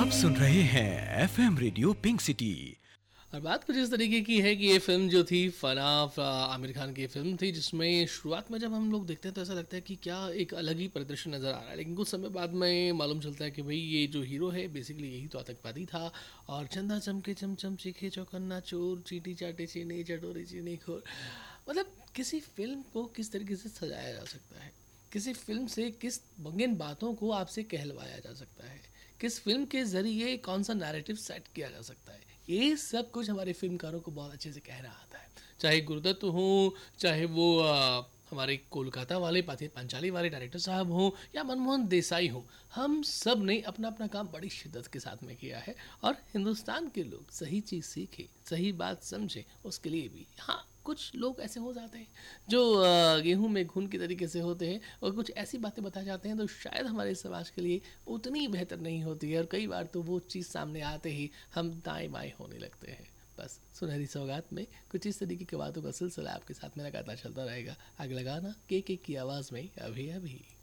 आप सुन रहे हैं एफएम रेडियो पिंक सिटी। और बात कुछ इस तरीके की है कि ये फिल्म जो थी आमिर खान की फिल्म थी, जिसमें शुरुआत में जब हम लोग देखते हैं तो ऐसा लगता है कि क्या एक अलग ही परिदृश्य नज़र आ रहा है, लेकिन कुछ समय बाद में मालूम चलता है कि भाई ये जो हीरो है बेसिकली यही तो आतंकवादी था। और चंदा चमके चमचम चीखे चौकन्ना चोर चीटी चाटे चीनी चटोरी चीनी खोर, मतलब किसी फिल्म को किस तरीके से सजाया जा सकता है, किसी फिल्म से किस किन बातों को आपसे कहलवाया जा सकता है, किस फिल्म के ज़रिए कौन सा नैरेटिव सेट किया जा सकता है, ये सब कुछ हमारे फिल्मकारों को बहुत अच्छे से कहना आता है। चाहे गुरुदत्त हों, चाहे वो हमारे कोलकाता वाले पांचाली वाले डायरेक्टर साहब हों, या मनमोहन देसाई हों, हम सब ने अपना अपना काम बड़ी शिद्दत के साथ में किया है। और हिंदुस्तान के लोग सही चीज़ सीखे, सही बात समझे, उसके लिए भी हाँ कुछ लोग ऐसे हो जाते हैं जो गेहूं में घुन की तरीके से होते हैं, और कुछ ऐसी बातें बता जाते हैं तो शायद हमारे समाज के लिए उतनी बेहतर नहीं होती है, और कई बार तो वो चीज़ सामने आते ही हम दाएं बाएं होने लगते हैं। बस सुनहरी सौगात में कुछ इस तरीके की बातों का सिलसिला आपके साथ में लगातार चलता रहेगा। आग लगाना के की आवाज़ में अभी अभी।